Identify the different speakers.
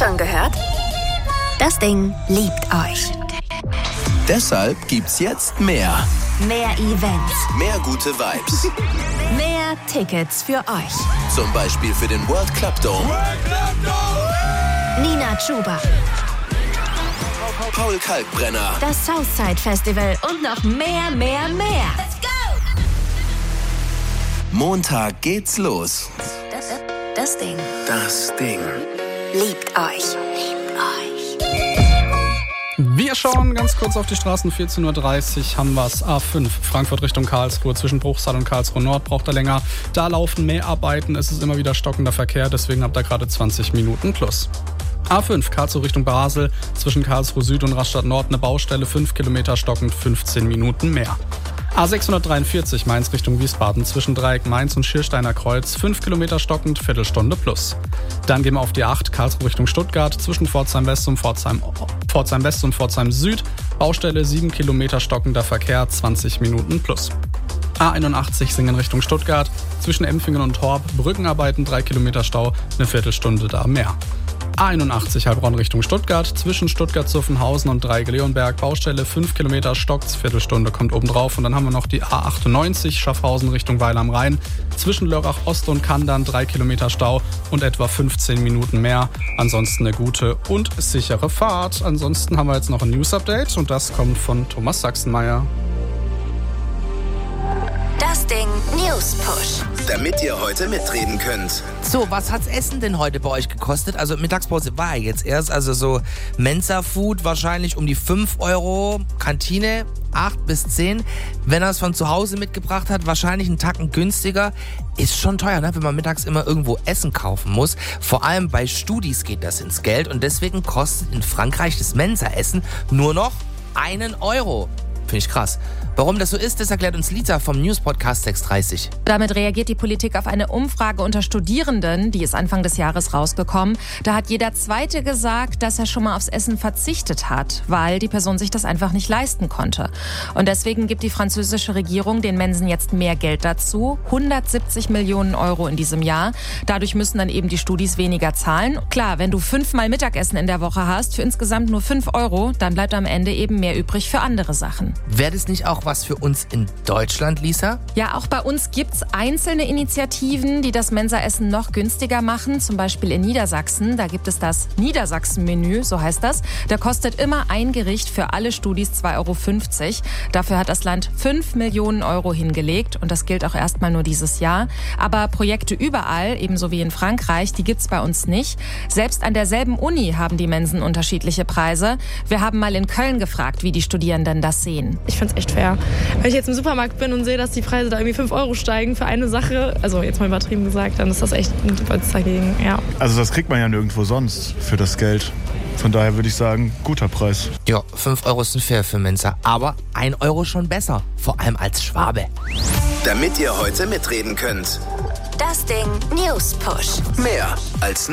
Speaker 1: Schon gehört? Das Ding liebt euch.
Speaker 2: Deshalb gibt's jetzt mehr.
Speaker 1: Mehr Events.
Speaker 2: Mehr gute Vibes.
Speaker 1: Mehr Tickets für euch.
Speaker 2: Zum Beispiel für den World Club Dome.
Speaker 1: Nina Chuba.
Speaker 2: Paul Kalkbrenner.
Speaker 1: Das Southside Festival und noch mehr. Let's go!
Speaker 2: Montag geht's los.
Speaker 1: Das Ding liebt euch.
Speaker 3: Wir schauen ganz kurz auf die Straßen. 14.30 Uhr haben wir es. A5 Frankfurt Richtung Karlsruhe. Zwischen Bruchsal und Karlsruhe Nord braucht er länger. Da laufen Mäharbeiten. Es ist immer wieder stockender Verkehr. Deswegen habt ihr gerade 20 Minuten plus. A5 Karlsruhe Richtung Basel. Zwischen Karlsruhe Süd und Rastatt Nord eine Baustelle. 5 Kilometer stockend, 15 Minuten mehr. A643 Mainz Richtung Wiesbaden. Zwischen Dreieck Mainz und Schiersteiner Kreuz. 5 Kilometer stockend, Viertelstunde plus. Dann gehen wir auf die 8 Karlsruhe Richtung Stuttgart. Zwischen Pforzheim West und Pforzheim West und Pforzheim Süd. Baustelle 7 Kilometer stockender Verkehr, 20 Minuten plus. A81 Singen Richtung Stuttgart. Zwischen Empfingen und Torp. Brückenarbeiten 3 Kilometer Stau, eine Viertelstunde da mehr. A81 Heilbronn Richtung Stuttgart. Zwischen Stuttgart-Zuffenhausen und Dreieck-Leonberg. Baustelle 5 Kilometer, stockt's, Viertelstunde kommt obendrauf. Und dann haben wir noch die A98 Schaffhausen Richtung Weil am Rhein. Zwischen Lörrach Ost und Kandern 3 Kilometer Stau und etwa 15 Minuten mehr. Ansonsten eine gute und sichere Fahrt. Ansonsten haben wir jetzt noch ein News-Update und das kommt von Thomas Sachsenmeier.
Speaker 1: Das Ding News Push.
Speaker 2: Damit ihr heute mitreden könnt.
Speaker 4: So, was hat's Essen denn heute bei euch gekostet? Also Mittagspause war ja jetzt erst, also so Mensa-Food wahrscheinlich um die 5 Euro, Kantine 8 bis 10. Wenn er es von zu Hause mitgebracht hat, wahrscheinlich einen Tacken günstiger. Ist schon teuer, ne? Wenn man mittags immer irgendwo Essen kaufen muss. Vor allem bei Studis geht das ins Geld und deswegen kostet in Frankreich das Mensa-Essen nur noch 1 Euro. Finde ich krass. Warum das so ist, das erklärt uns Lisa vom News-Podcast 630.
Speaker 5: Damit reagiert die Politik auf eine Umfrage unter Studierenden, die ist Anfang des Jahres rausgekommen. Da hat jeder Zweite gesagt, dass er schon mal aufs Essen verzichtet hat, weil die Person sich das einfach nicht leisten konnte. Und deswegen gibt die französische Regierung den Mensen jetzt mehr Geld dazu. 170 Millionen Euro in diesem Jahr. Dadurch müssen dann eben die Studis weniger zahlen. Klar, wenn du 5-mal Mittagessen in der Woche hast, für insgesamt nur 5 Euro, dann bleibt am Ende eben mehr übrig für andere Sachen.
Speaker 4: Wäre das nicht auch was für uns in Deutschland, Lisa?
Speaker 5: Ja, auch bei uns gibt's einzelne Initiativen, die das Mensaessen noch günstiger machen. Zum Beispiel in Niedersachsen. Da gibt es das Niedersachsen-Menü, so heißt das. Da kostet immer ein Gericht für alle Studis 2,50 Euro. Dafür hat das Land 5 Millionen Euro hingelegt. Und das gilt auch erstmal nur dieses Jahr. Aber Projekte überall, ebenso wie in Frankreich, die gibt's bei uns nicht. Selbst an derselben Uni haben die Mensen unterschiedliche Preise. Wir haben mal in Köln gefragt, wie die Studierenden das sehen.
Speaker 6: Ich finde es echt fair. Wenn ich jetzt im Supermarkt bin und sehe, dass die Preise da irgendwie 5 Euro steigen für eine Sache, also jetzt mal übertrieben gesagt, dann ist das echt ein Kreuz dagegen, ja.
Speaker 7: Also das kriegt man ja nirgendwo sonst für das Geld. Von daher würde ich sagen, guter Preis.
Speaker 4: Ja, 5 Euro sind fair für Mensa, aber 1 Euro schon besser, vor allem als Schwabe.
Speaker 2: Damit ihr heute mitreden könnt.
Speaker 1: Das Ding News Push.
Speaker 2: Mehr als